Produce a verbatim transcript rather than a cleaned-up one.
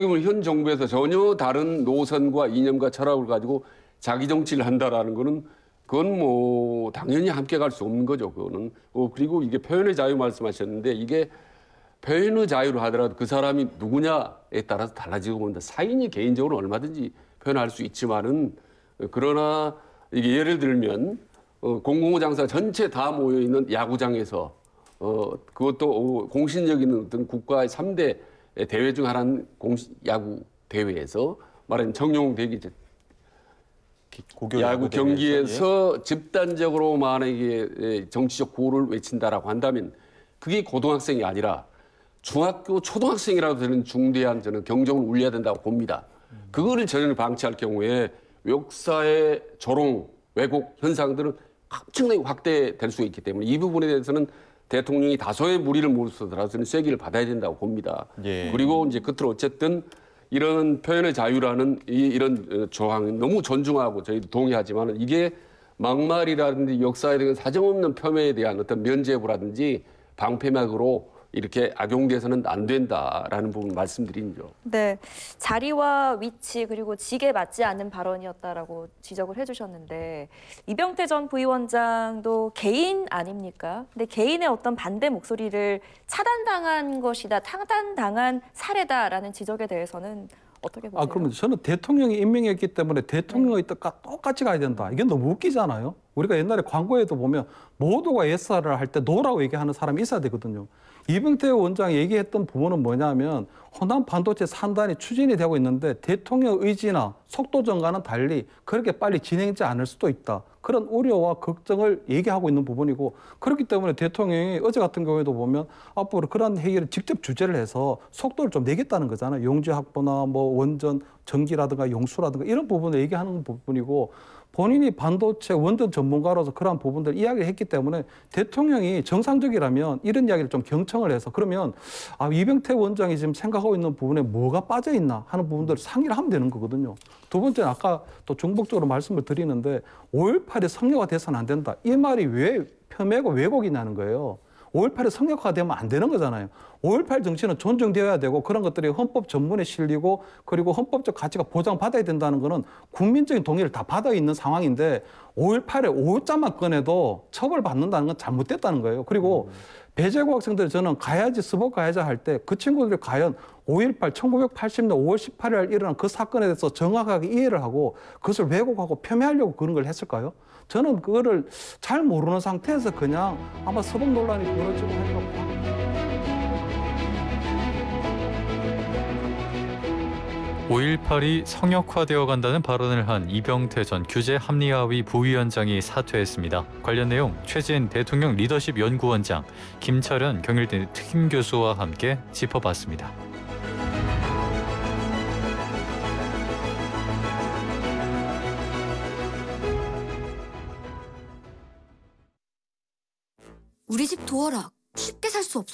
현 정부에서 전혀 다른 노선과 이념과 철학을 가지고 자기 정치를 한다라는 거는 그건 뭐 당연히 함께 갈 수 없는 거죠. 그거는. 어, 그리고 이게 표현의 자유 말씀하셨는데 이게 표현의 자유로 하더라도 그 사람이 누구냐에 따라서 달라지고 본다. 사인이 개인적으로 얼마든지 표현할 수 있지만은 그러나 이게 예를 들면 어, 공공장사 전체 다 모여 있는 야구장에서 어, 그것도 공신력 있는 어떤 국가의 삼 대 대회 중 하나는 공식 야구 대회에서 말하는 정용 대기 야구 경기에서 예. 집단적으로 만약에 정치적 구호를 외친다라고 한다면 그게 고등학생이 아니라 중학교 초등학생이라도 되는 중대한 저는 경종을 울려야 된다고 봅니다. 음. 그거를 전혀 방치할 경우에 역사의 조롱, 왜곡 현상들은 엄청나게 확대될 수 있기 때문에 이 부분에 대해서는 대통령이 다소의 무리를 무릅쓰더라도 쐐기를 받아야 된다고 봅니다. 예. 그리고 이제 끝으로 어쨌든 이런 표현의 자유라는 이, 이런 조항은 너무 존중하고 저희도 동의하지만 이게 막말이라든지 역사에 대한 사정없는 폄훼에 대한 어떤 면죄부라든지 방패막으로 이렇게 악용돼서는 안 된다라는 부분 말씀드리죠. 네, 자리와 위치 그리고 직에 맞지 않는 발언이었다라고 지적을 해주셨는데 이병태 전 부위원장도 개인 아닙니까? 근데 개인의 어떤 반대 목소리를 차단당한 것이다, 차단당한 사례다라는 지적에 대해서는 어떻게 보세요? 아, 그러면 저는 대통령이 임명했기 때문에 대통령의 네. 뜻과 똑같이 가야 된다. 이게 너무 웃기잖아요. 우리가 옛날에 광고에도 보면 모두가 예스를 할 때 노라고 얘기하는 사람이 있어야 되거든요. 이병태 원장이 얘기했던 부분은 뭐냐면 호남 반도체 산단이 추진이 되고 있는데 대통령 의지나 속도 전과는 달리 그렇게 빨리 진행되지 않을 수도 있다. 그런 우려와 걱정을 얘기하고 있는 부분이고 그렇기 때문에 대통령이 어제 같은 경우에도 보면 앞으로 그런 회의를 직접 주재를 해서 속도를 좀 내겠다는 거잖아요. 용지 확보나 뭐 원전 전기라든가 용수라든가 이런 부분을 얘기하는 부분이고 본인이 반도체 원전 전문가로서 그러한 부분들 이야기를 했기 때문에 대통령이 정상적이라면 이런 이야기를 좀 경청을 해서 그러면 아, 이병태 원장이 지금 생각하고 있는 부분에 뭐가 빠져 있나 하는 부분들을 상의를 하면 되는 거거든요. 두 번째는 아까 또 중복적으로 말씀을 드리는데 오일팔이 성역화 돼서는 안 된다. 이 말이 왜 폄훼고 왜곡이냐는 거예요. 오일팔이 성역화되면 안 되는 거잖아요. 오일팔 정치는 존중되어야 되고 그런 것들이 헌법 전문에 실리고 그리고 헌법적 가치가 보장받아야 된다는 거는 국민적인 동의를 다 받아 있는 상황인데 오일팔에 오자만 꺼내도 처벌받는다는 건 잘못됐다는 거예요. 그리고 음. 배재고 학생들이 저는 가야지 스포 가야지 할 때 그 친구들이 과연 오일팔 천구백팔십 년 오월 십팔일 날 일어난 그 사건에 대해서 정확하게 이해를 하고 그것을 왜곡하고 폄훼하려고 그런 걸 했을까요? 저는 그거를 잘 모르는 상태에서 그냥 아마 서법 논란이 벌어지고 하리라고 봅니다. 오일팔이 성역화되어 간다는 발언을 한 이병태 전 규제합리화위 부위원장이 사퇴했습니다. 관련 내용 최진 대통령 리더십 연구원장, 김철현 경일대 특임교수와 함께 짚어봤습니다. 우리 집 도어락 쉽게 살 수 없어.